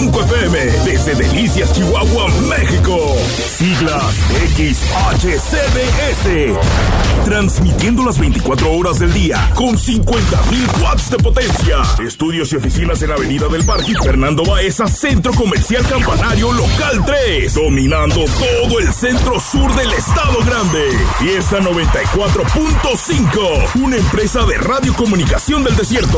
101.5 FM desde Delicias, Chihuahua, México. Siglas XHCBS. Transmitiendo las 24 horas del día con 50,000 watts de potencia. Estudios y oficinas en Avenida del Parque Fernando Baeza, Centro Comercial Campanario Local 3. Dominando todo el centro sur del Estado Grande. Fiesta 94.5. Una empresa de radiocomunicación del desierto.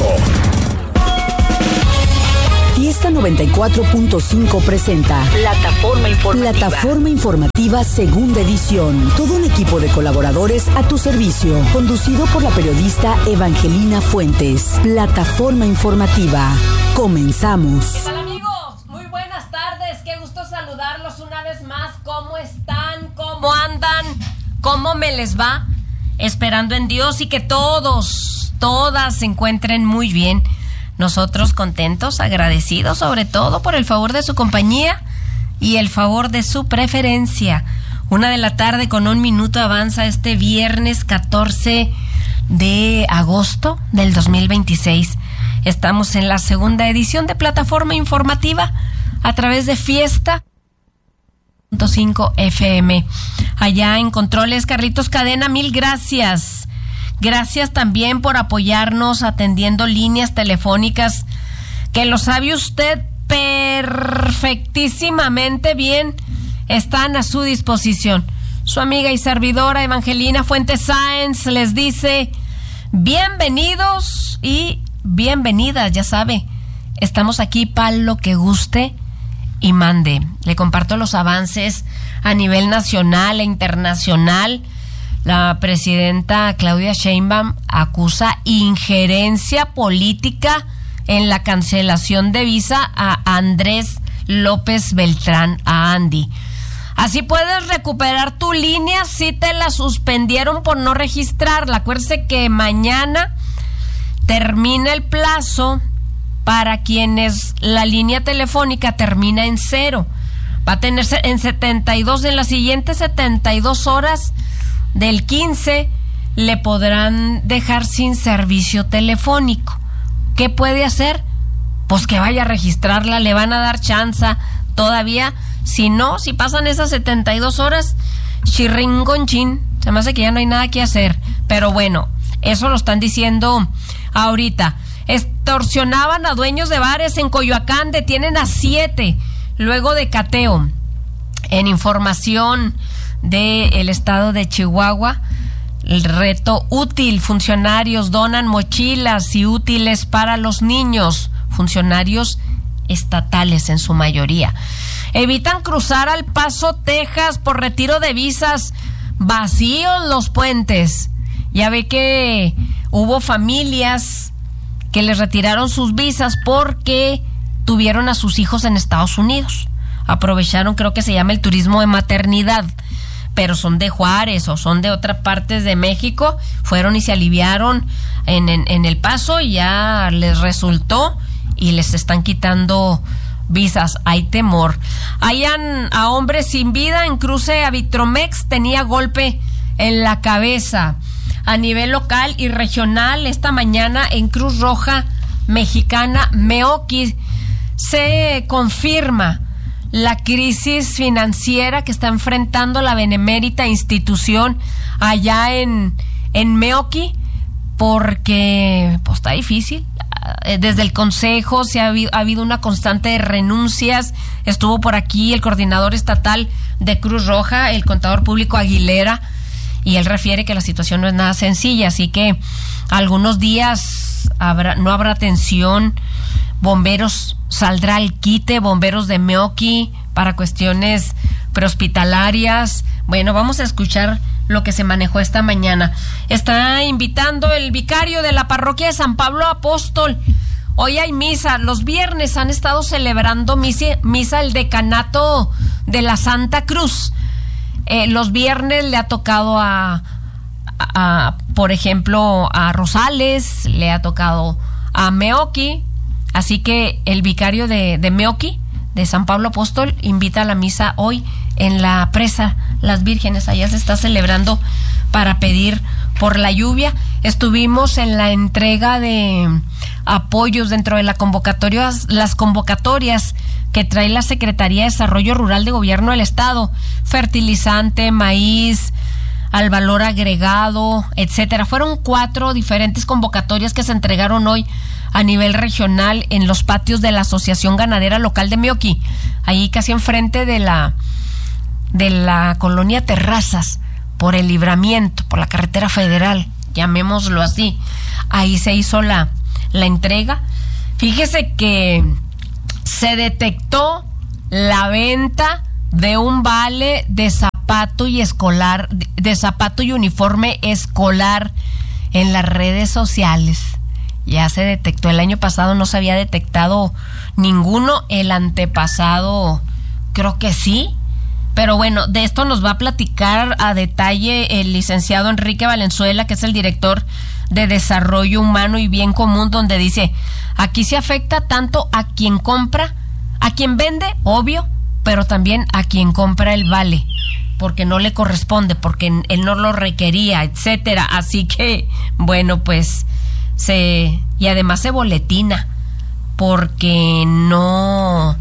Fiesta 94.5 presenta Plataforma Informativa Segunda Edición. Todo un equipo de colaboradores a tu servicio, conducido por la periodista Evangelina Fuentes. Plataforma Informativa. Comenzamos. ¿Qué tal, amigos? Muy buenas tardes. Qué gusto saludarlos una vez más. ¿Cómo están? ¿Cómo andan? ¿Cómo me les va? Esperando en Dios y que todas se encuentren muy bien. Nosotros contentos, agradecidos sobre todo por el favor de su compañía y el favor de su preferencia. 1:00 p.m. con 1 minuto avanza este viernes 14 de agosto del 2026. Estamos en la segunda edición de Plataforma Informativa a través de Fiesta 5 FM. Allá en controles, Carlitos Cadena, mil gracias. Gracias también por apoyarnos atendiendo líneas telefónicas que lo sabe usted perfectísimamente bien, están a su disposición. Su amiga y servidora Evangelina Fuentes Sáenz les dice bienvenidos y bienvenidas, ya sabe, estamos aquí para lo que guste y mande. Le comparto los avances a nivel nacional e internacional. La presidenta Claudia Sheinbaum acusa injerencia política en la cancelación de visa a Andrés López Beltrán, a Andy. Así puedes recuperar tu línea si te la suspendieron por no registrarla. Acuérdese que mañana termina el plazo para quienes la línea telefónica termina en 0. Va a tener en las siguientes 72 horas del 15 le podrán dejar sin servicio telefónico. ¿Qué puede hacer? Pues que vaya a registrarla, le van a dar chance todavía. Si no, si pasan esas 72 horas, chirringonchín, se me hace que ya no hay nada que hacer. Pero bueno, eso lo están diciendo ahorita. Extorsionaban a dueños de bares en Coyoacán, detienen a 7 luego de cateo. En información del estado de Chihuahua, el reto útil, funcionarios donan mochilas y útiles para los niños, funcionarios estatales en su mayoría. Evitan cruzar al Paso, Texas por retiro de visas, vacíos los puentes. Ya ve que hubo familias que les retiraron sus visas porque tuvieron a sus hijos en Estados Unidos. Aprovecharon, creo que se llama el turismo de maternidad, pero son de Juárez o son de otras partes de México, fueron y se aliviaron en El Paso y ya les resultó y les están quitando visas. Hay temor. Hallan a hombre sin vida en cruce a Vitromex, tenía golpe en la cabeza. A nivel local y regional, esta mañana en Cruz Roja Mexicana, Meoqui, se confirma la crisis financiera que está enfrentando la benemérita institución allá en Meoqui, porque pues está difícil. Desde el consejo ha habido una constante de renuncias. Estuvo por aquí el coordinador estatal de Cruz Roja, el contador público Aguilera, y él refiere que la situación no es nada sencilla, así que algunos días no habrá atención. Bomberos saldrá al quite, bomberos de Meoqui para cuestiones prehospitalarias. Bueno, vamos a escuchar lo que se manejó esta mañana. Está invitando el vicario de la parroquia de San Pablo Apóstol. Hoy hay misa. Los viernes han estado celebrando misa el decanato de la Santa Cruz. Los viernes le ha tocado por ejemplo, a Rosales, le ha tocado a Meoqui. Así que el vicario de Meoqui, de San Pablo Apóstol, invita a la misa hoy en la presa Las Vírgenes. Allá se está celebrando para pedir por la lluvia. Estuvimos en la entrega de apoyos dentro de las convocatorias que trae la Secretaría de Desarrollo Rural de Gobierno del Estado, fertilizante, maíz, al valor agregado, etcétera. Fueron 4 diferentes convocatorias que se entregaron hoy a nivel regional en los patios de la Asociación Ganadera Local de Meoqui, ahí casi enfrente de la colonia Terrazas, por el Libramiento, por la carretera federal, llamémoslo así. Ahí se hizo la entrega. Fíjese que se detectó la venta de un vale de zapato y uniforme escolar en las redes sociales. Ya se detectó. El año pasado no se había detectado ninguno, el antepasado creo que sí. Pero bueno, de esto nos va a platicar a detalle el licenciado Enrique Valenzuela, que es el director de Desarrollo Humano y Bien Común, donde dice, aquí se afecta tanto a quien compra, a quien vende, obvio, pero también a quien compra el vale, porque no le corresponde, porque él no lo requería, etcétera. Así que, bueno, pues y además se boletina, porque no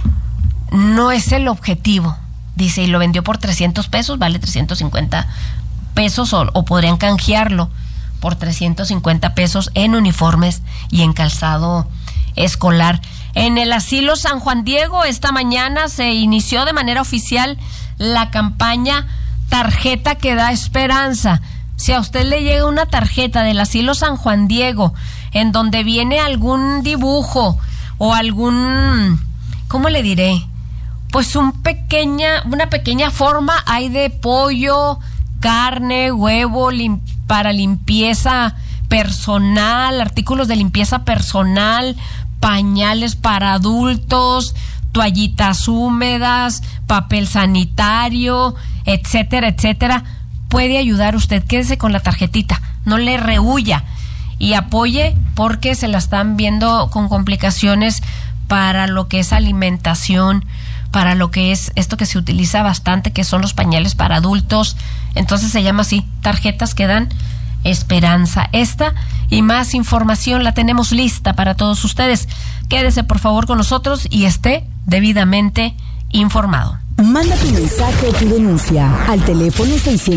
es el objetivo. Dice, y lo vendió por 300 pesos, vale 350 pesos, o podrían canjearlo por 350 pesos en uniformes y en calzado escolar. En el asilo San Juan Diego, esta mañana se inició de manera oficial la campaña Tarjeta que da Esperanza. Si a usted le llega una tarjeta del asilo San Juan Diego, en donde viene algún dibujo o algún, ¿cómo le diré? Pues una pequeña forma hay de pollo, carne, huevo, para limpieza personal, artículos de limpieza personal, pañales para adultos, toallitas húmedas, papel sanitario, etcétera, etcétera. Puede ayudar usted, quédese con la tarjetita, no le rehuya y apoye, porque se la están viendo con complicaciones para lo que es alimentación, para lo que es esto que se utiliza bastante, que son los pañales para adultos. Entonces se llama así, tarjetas que dan esperanza. Esta y más información la tenemos lista para todos ustedes. Quédese por favor con nosotros y esté debidamente informado. Manda tu mensaje o tu denuncia al teléfono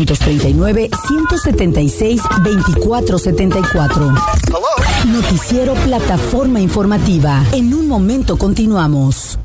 639-176-2474. Noticiero Plataforma Informativa. En un momento continuamos.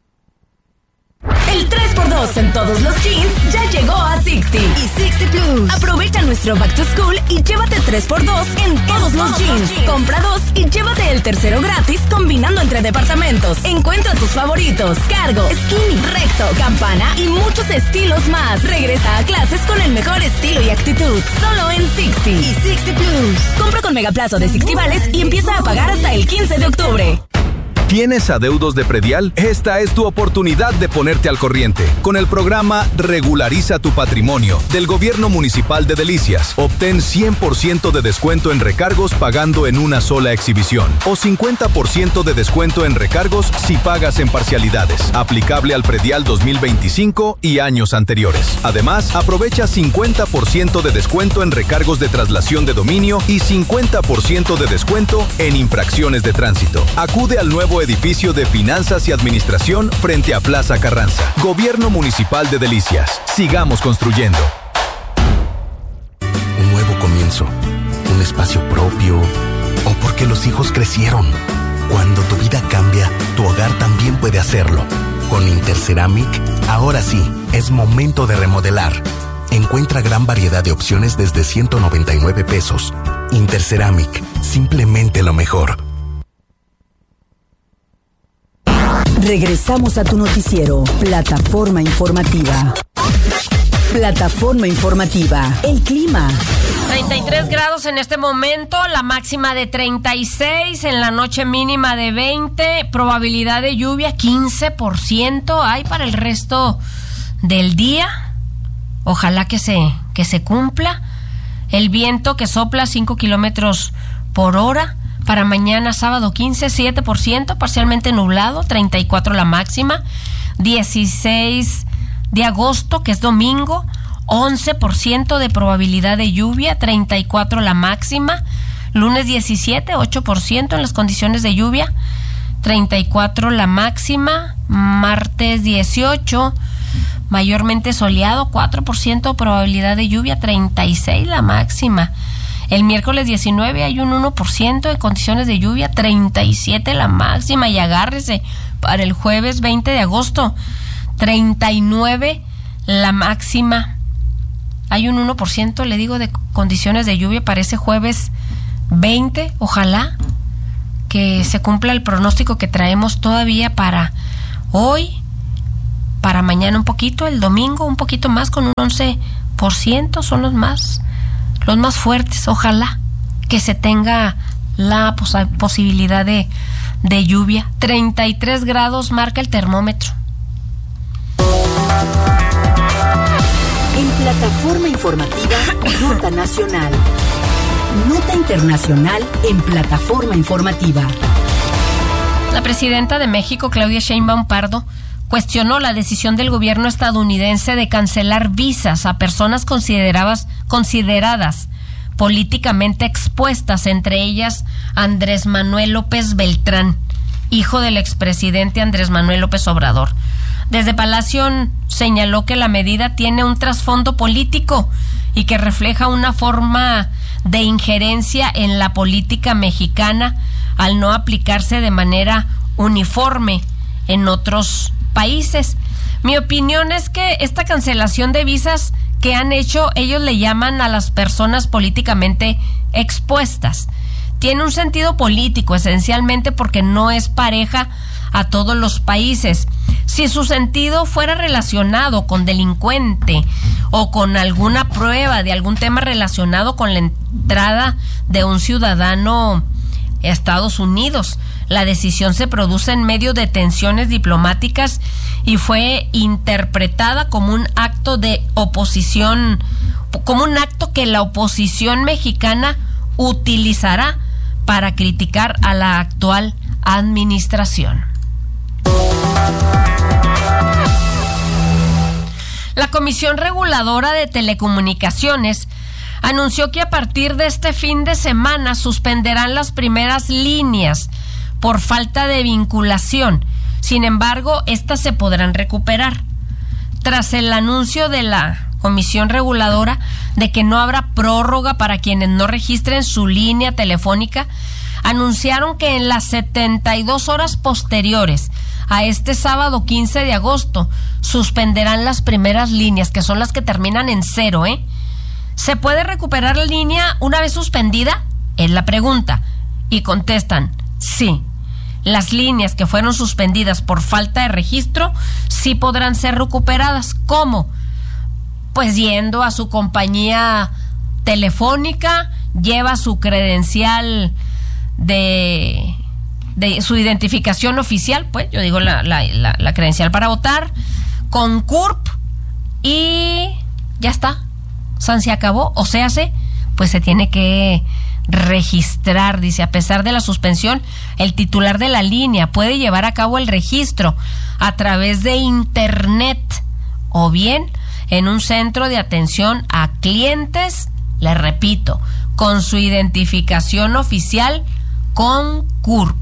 El 3x2 en todos los jeans ya llegó a Sixty y Sixty Plus. Aprovecha nuestro Back to School y llévate 3x2 en todos los jeans. Compra 2 y llévate el tercero gratis combinando entre departamentos. Encuentra tus favoritos: cargo, skinny, recto, campana y muchos estilos más. Regresa a clases con el mejor estilo y actitud. Solo en Sixty y Sixty Plus. Compra con megaplazo de Sixty Vales y empieza a pagar hasta el 15 de octubre. ¿Tienes adeudos de predial? Esta es tu oportunidad de ponerte al corriente. Con el programa Regulariza tu Patrimonio del Gobierno Municipal de Delicias, obtén 100% de descuento en recargos pagando en una sola exhibición o 50% de descuento en recargos si pagas en parcialidades. Aplicable al predial 2025 y años anteriores. Además, aprovecha 50% de descuento en recargos de traslación de dominio y 50% de descuento en infracciones de tránsito. Acude al nuevo edificio de Finanzas y Administración frente a Plaza Carranza. Gobierno Municipal de Delicias. Sigamos construyendo. Un nuevo comienzo, un espacio propio, o porque los hijos crecieron. Cuando tu vida cambia, tu hogar también puede hacerlo. Con Interceramic, ahora sí, es momento de remodelar. Encuentra gran variedad de opciones desde 199 pesos. Interceramic, simplemente lo mejor. Regresamos a tu noticiero, Plataforma Informativa. Plataforma Informativa, el clima. 33 grados en este momento, la máxima de 36, en la noche mínima de 20, probabilidad de lluvia 15%, hay para el resto del día. Ojalá que se cumpla. El viento que sopla 5 kilómetros por hora. Para mañana sábado 15, 7%, parcialmente nublado, 34 la máxima. 16 de agosto, que es domingo, 11% de probabilidad de lluvia, 34 la máxima. Lunes 17, 8% en las condiciones de lluvia, 34 la máxima. Martes 18, mayormente soleado, 4% probabilidad de lluvia, 36 la máxima. El miércoles 19 hay un 1% de condiciones de lluvia, 37 la máxima. Y agárrese, para el jueves 20 de agosto, 39 la máxima. Hay un 1%, le digo, de condiciones de lluvia para ese jueves 20. Ojalá que se cumpla el pronóstico que traemos todavía para hoy, para mañana un poquito, el domingo un poquito más, con un 11%, son los más fuertes. Ojalá que se tenga la posibilidad de lluvia. 33 grados marca el termómetro. En plataforma informativa, Nota Nacional. Nota internacional en plataforma informativa. La presidenta de México, Claudia Sheinbaum Pardo, cuestionó la decisión del gobierno estadounidense de cancelar visas a personas consideradas políticamente expuestas, entre ellas Andrés Manuel López Beltrán, hijo del expresidente Andrés Manuel López Obrador. Desde Palacio señaló que la medida tiene un trasfondo político y que refleja una forma de injerencia en la política mexicana al no aplicarse de manera uniforme en otros países. Mi opinión es que esta cancelación de visas que han hecho, ellos le llaman a las personas políticamente expuestas, tiene un sentido político esencialmente porque no es pareja a todos los países. Si su sentido fuera relacionado con delincuente o con alguna prueba de algún tema relacionado con la entrada de un ciudadano a Estados Unidos, la decisión se produce en medio de tensiones diplomáticas y fue interpretada como un acto de oposición, como un acto que la oposición mexicana utilizará para criticar a la actual administración. La Comisión Reguladora de Telecomunicaciones anunció que a partir de este fin de semana suspenderán las primeras líneas por falta de vinculación. Sin embargo, estas se podrán recuperar. Tras el anuncio de la Comisión Reguladora de que no habrá prórroga para quienes no registren su línea telefónica, anunciaron que en las 72 horas posteriores a este sábado 15 de agosto suspenderán las primeras líneas, que son las que terminan en 0, ¿Se puede recuperar la línea una vez suspendida? Es la pregunta. Y contestan, sí. Las líneas que fueron suspendidas por falta de registro sí podrán ser recuperadas. ¿Cómo? Pues yendo a su compañía telefónica, lleva su credencial de su identificación oficial, pues yo digo la credencial para votar, con CURP, y ya está. Se acabó. O sea, pues se tiene que registrar. Dice, a pesar de la suspensión, el titular de la línea puede llevar a cabo el registro a través de internet o bien en un centro de atención a clientes, le repito, con su identificación oficial con CURP.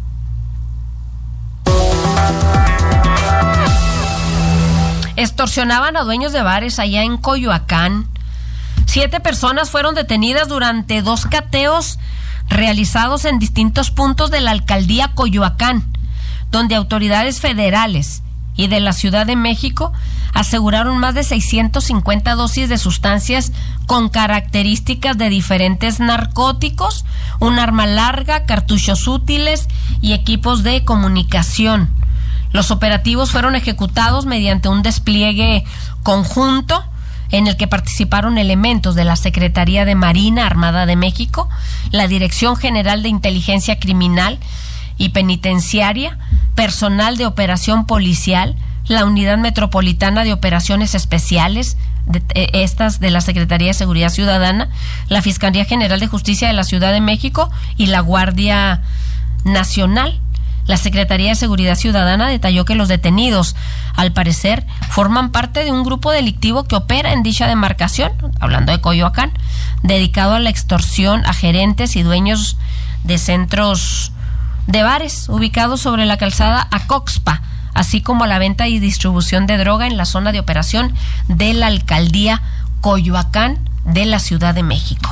Extorsionaban a dueños de bares allá en Coyoacán. 7 personas fueron detenidas durante 2 cateos realizados en distintos puntos de la alcaldía Coyoacán, donde autoridades federales y de la Ciudad de México aseguraron más de 650 dosis de sustancias con características de diferentes narcóticos, un arma larga, cartuchos útiles y equipos de comunicación. Los operativos fueron ejecutados mediante un despliegue conjunto en el que participaron elementos de la Secretaría de Marina Armada de México, la Dirección General de Inteligencia Criminal y Penitenciaria, personal de operación policial, la Unidad Metropolitana de Operaciones Especiales, estas de la Secretaría de Seguridad Ciudadana, la Fiscalía General de Justicia de la Ciudad de México y la Guardia Nacional. La Secretaría de Seguridad Ciudadana detalló que los detenidos, al parecer, forman parte de un grupo delictivo que opera en dicha demarcación, hablando de Coyoacán, dedicado a la extorsión a gerentes y dueños de centros de bares ubicados sobre la calzada Acoxpa, así como a la venta y distribución de droga en la zona de operación de la alcaldía Coyoacán de la Ciudad de México.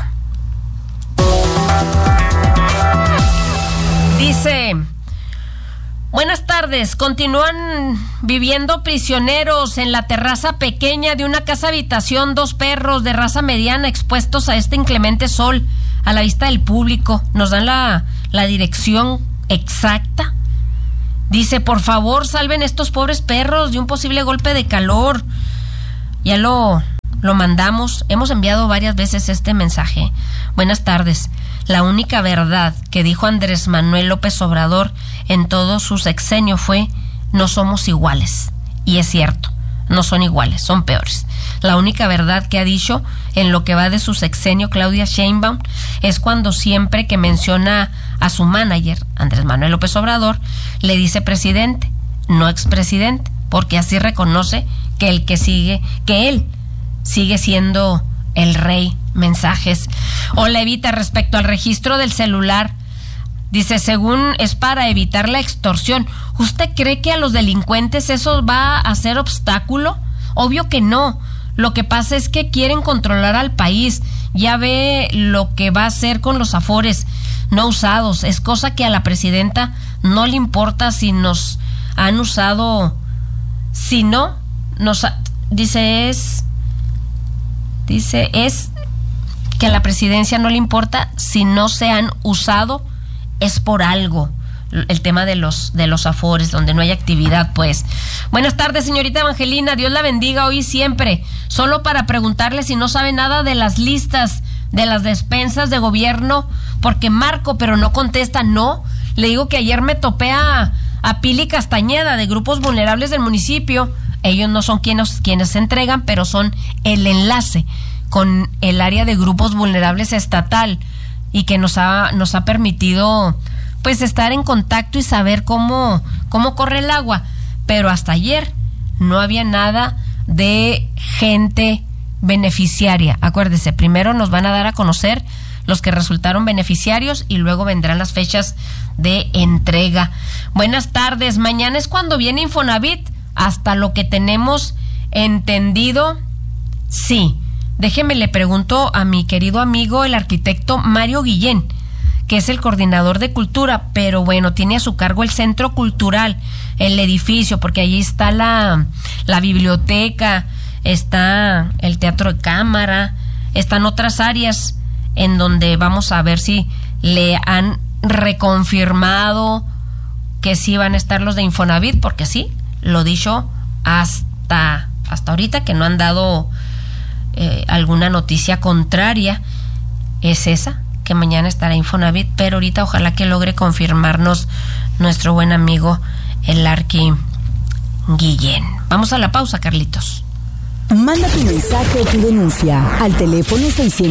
Dice: buenas tardes, continúan viviendo prisioneros en la terraza pequeña de una casa habitación, 2 perros de raza mediana expuestos a este inclemente sol a la vista del público. Nos dan la dirección exacta. Dice: por favor, salven estos pobres perros de un posible golpe de calor. Ya lo mandamos, hemos enviado varias veces este mensaje. Buenas tardes. La única verdad que dijo Andrés Manuel López Obrador en todo su sexenio fue: no somos iguales. Y es cierto, no son iguales, son peores. La única verdad que ha dicho en lo que va de su sexenio Claudia Sheinbaum es cuando siempre que menciona a su manager, Andrés Manuel López Obrador, le dice presidente, no expresidente, porque así reconoce que él sigue siendo el rey. Mensajes. Hola, Evita, respecto al registro del celular, dice: según es para evitar la extorsión. ¿Usted cree que a los delincuentes eso va a ser obstáculo? Obvio que no. Lo que pasa es que quieren controlar al país. Ya ve lo que va a hacer con los afores no usados. Es cosa que a la presidenta no le importa si nos han usado. Si no, es que a la presidencia no le importa si no se han usado, es por algo. El tema de los afores, donde no hay actividad, pues. Buenas tardes, señorita Evangelina, Dios la bendiga hoy y siempre. Solo para preguntarle si no sabe nada de las listas de las despensas de gobierno, porque marco, pero no contesta. No, le digo que ayer me topé a Pili Castañeda, de grupos vulnerables del municipio. Ellos no son quienes se entregan, pero son el enlace con el área de grupos vulnerables estatal, y que nos ha permitido pues estar en contacto y saber cómo corre el agua. Pero hasta ayer no había nada de gente beneficiaria. Acuérdese, primero nos van a dar a conocer los que resultaron beneficiarios y luego vendrán las fechas de entrega. Buenas tardes, mañana es cuando viene Infonavit, hasta lo que tenemos entendido, sí. Déjeme le pregunto a mi querido amigo el arquitecto Mario Guillén, que es el coordinador de cultura, pero bueno, tiene a su cargo el centro cultural, el edificio, porque allí está la biblioteca, está el teatro de cámara, están otras áreas en donde vamos a ver si le han reconfirmado que sí van a estar los de Infonavit, porque sí, lo dicho hasta ahorita, que no han dado alguna noticia contraria, es esa, que mañana estará Infonavit, pero ahorita ojalá que logre confirmarnos nuestro buen amigo el Arqui Guillén. Vamos a la pausa, Carlitos. Manda tu mensaje o tu denuncia al teléfono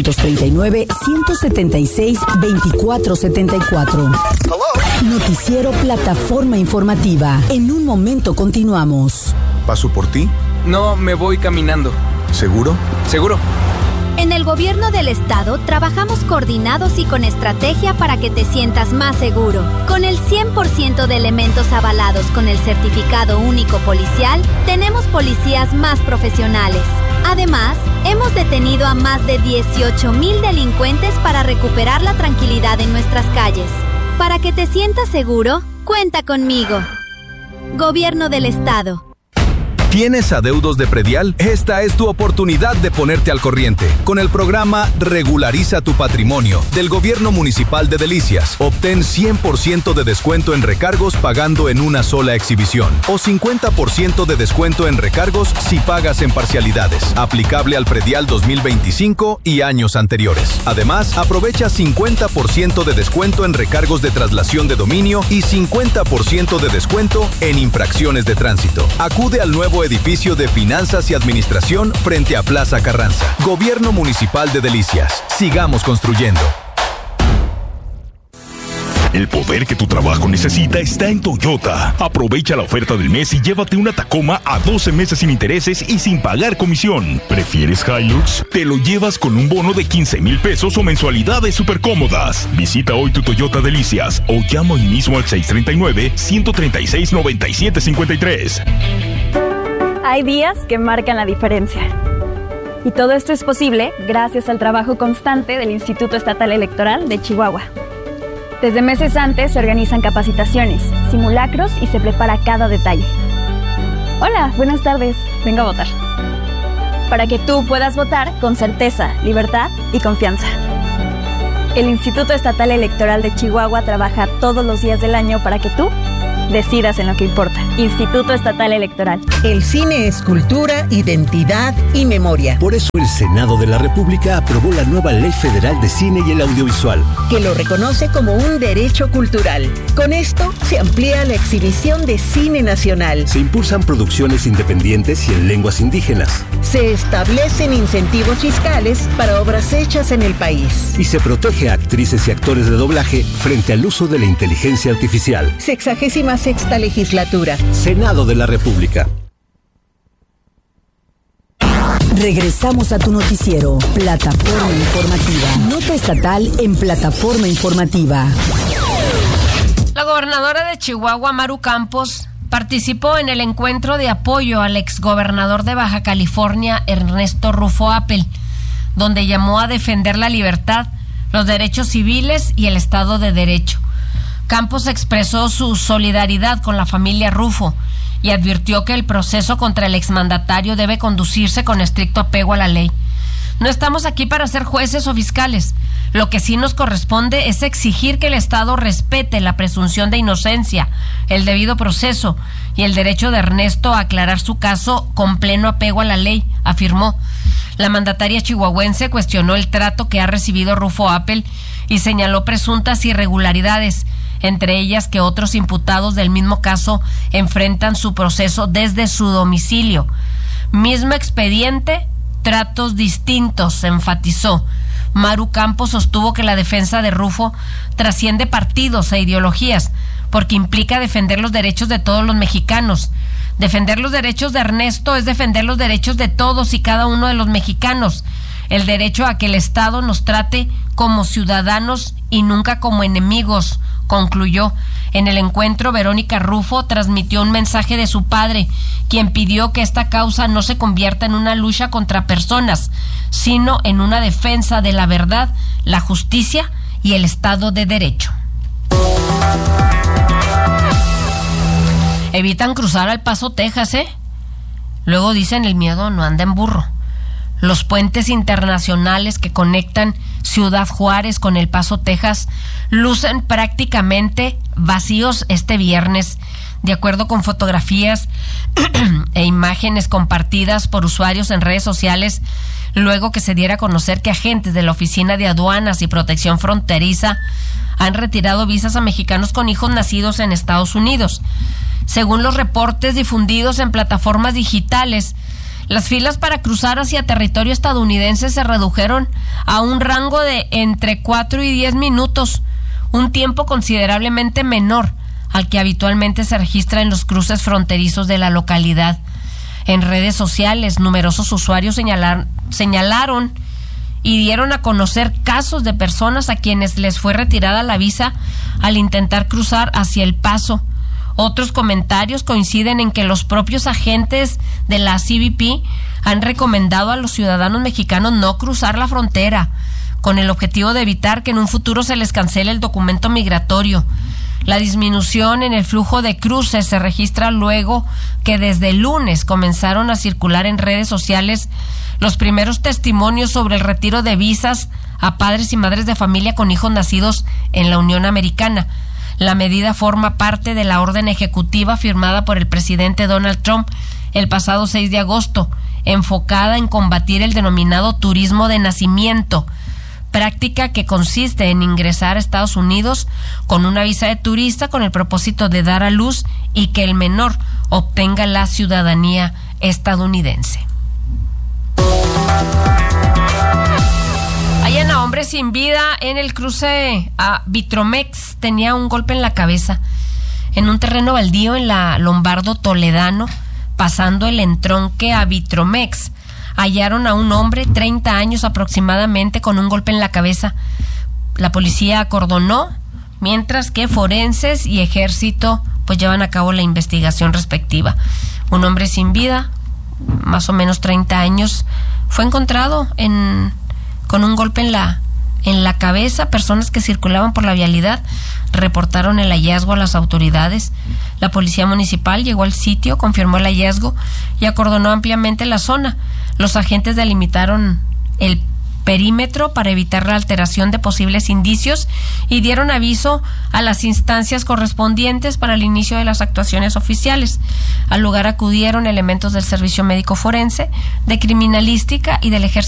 639-176-2474. Noticiero Plataforma Informativa. En un momento continuamos. ¿Paso por ti? No, me voy caminando. ¿Seguro? Seguro. En el gobierno del estado trabajamos coordinados y con estrategia para que te sientas más seguro. Con el 100% de elementos avalados con el certificado único policial, tenemos policías más profesionales. Además, hemos detenido a más de 18,000 delincuentes para recuperar la tranquilidad en nuestras calles. Para que te sientas seguro, cuenta conmigo. Gobierno del estado. ¿Tienes adeudos de predial? Esta es tu oportunidad de ponerte al corriente. Con el programa Regulariza tu Patrimonio del Gobierno Municipal de Delicias, obtén 100% de descuento en recargos pagando en una sola exhibición o 50% de descuento en recargos si pagas en parcialidades. Aplicable al predial 2025 y años anteriores. Además, aprovecha 50% de descuento en recargos de traslación de dominio y 50% de descuento en infracciones de tránsito. Acude al nuevo edificio de Finanzas y Administración frente a Plaza Carranza. Gobierno Municipal de Delicias. Sigamos construyendo. El poder que tu trabajo necesita está en Toyota. Aprovecha la oferta del mes y llévate una Tacoma a 12 meses sin intereses y sin pagar comisión. ¿Prefieres Hilux? Te lo llevas con un bono de 15,000 pesos o mensualidades súper cómodas. Visita hoy tu Toyota Delicias o llama hoy mismo al 639-136-9753. Hay días que marcan la diferencia. Y todo esto es posible gracias al trabajo constante del Instituto Estatal Electoral de Chihuahua. Desde meses antes se organizan capacitaciones, simulacros y se prepara cada detalle. Hola, buenas tardes. Vengo a votar. Para que tú puedas votar con certeza, libertad y confianza. El Instituto Estatal Electoral de Chihuahua trabaja todos los días del año para que tú decidas en lo que importa. Instituto Estatal Electoral. El cine es cultura, identidad y memoria. Por eso el Senado de la República aprobó la nueva Ley Federal de Cine y el Audiovisual, que lo reconoce como un derecho cultural. Con esto se amplía la exhibición de cine nacional. Se impulsan producciones independientes y en lenguas indígenas. Se establecen incentivos fiscales para obras hechas en el país. Y se protege a actrices y actores de doblaje frente al uso de la inteligencia artificial. 66ª legislatura. Senado de la República. Regresamos a tu noticiero, Plataforma Informativa. Nota estatal en Plataforma Informativa. La gobernadora de Chihuahua, Maru Campos, participó en el encuentro de apoyo al exgobernador de Baja California, Ernesto Rufo Appel, donde llamó a defender la libertad, los derechos civiles y el Estado de Derecho. Campos expresó su solidaridad con la familia Rufo y advirtió que el proceso contra el exmandatario debe conducirse con estricto apego a la ley. No estamos aquí para ser jueces o fiscales. Lo que sí nos corresponde es exigir que el Estado respete la presunción de inocencia, el debido proceso y el derecho de Ernesto a aclarar su caso con pleno apego a la ley, afirmó. La mandataria chihuahuense cuestionó el trato que ha recibido Rufo Appel y señaló presuntas irregularidades, entre ellas que otros imputados del mismo caso enfrentan su proceso desde su domicilio. Mismo expediente, tratos distintos, enfatizó. Maru Campos sostuvo que la defensa de Rufo trasciende partidos e ideologías, porque implica defender los derechos de todos los mexicanos. Defender los derechos de Ernesto es defender los derechos de todos y cada uno de los mexicanos. El derecho a que el Estado nos trate como ciudadanos y nunca como enemigos, concluyó. En el encuentro, Verónica Rufo transmitió un mensaje de su padre, quien pidió que esta causa no se convierta en una lucha contra personas, sino en una defensa de la verdad, la justicia y el Estado de Derecho. Evitan cruzar al Paso, Texas, Luego dicen el miedo no anda en burro. Los puentes internacionales que conectan Ciudad Juárez con El Paso, Texas, lucen prácticamente vacíos este viernes, de acuerdo con fotografías e imágenes compartidas por usuarios en redes sociales, luego que se diera a conocer que agentes de la Oficina de Aduanas y Protección Fronteriza han retirado visas a mexicanos con hijos nacidos en Estados Unidos. Según los reportes difundidos en plataformas digitales, las filas para cruzar hacia territorio estadounidense se redujeron a un rango de entre 4 y 10 minutos, un tiempo considerablemente menor al que habitualmente se registra en los cruces fronterizos de la localidad. En redes sociales, numerosos usuarios señalaron y dieron a conocer casos de personas a quienes les fue retirada la visa al intentar cruzar hacia El Paso. Otros comentarios coinciden en que los propios agentes de la CBP han recomendado a los ciudadanos mexicanos no cruzar la frontera, con el objetivo de evitar que en un futuro se les cancele el documento migratorio. La disminución en el flujo de cruces se registra luego que desde el lunes comenzaron a circular en redes sociales los primeros testimonios sobre el retiro de visas a padres y madres de familia con hijos nacidos en la Unión Americana. La medida forma parte de la orden ejecutiva firmada por el presidente Donald Trump el pasado 6 de agosto, enfocada en combatir el denominado turismo de nacimiento, práctica que consiste en ingresar a Estados Unidos con una visa de turista con el propósito de dar a luz y que el menor obtenga la ciudadanía estadounidense. Hallan a hombre sin vida en el cruce a Vitromex. Tenía un golpe en la cabeza en un terreno baldío en la Lombardo Toledano, pasando el entronque a Vitromex. Hallaron a un hombre, 30 años aproximadamente, con un golpe en la cabeza. La policía acordonó, mientras que forenses y ejército pues llevan a cabo la investigación respectiva. Un hombre sin vida, más o menos 30 años, fue encontrado con un golpe en la cabeza. Personas que circulaban por la vialidad reportaron el hallazgo a las autoridades. La policía municipal llegó al sitio, confirmó el hallazgo y acordonó ampliamente la zona. Los agentes delimitaron el perímetro para evitar la alteración de posibles indicios y dieron aviso a las instancias correspondientes para el inicio de las actuaciones oficiales. Al lugar acudieron elementos del Servicio Médico Forense, de Criminalística y del Ejército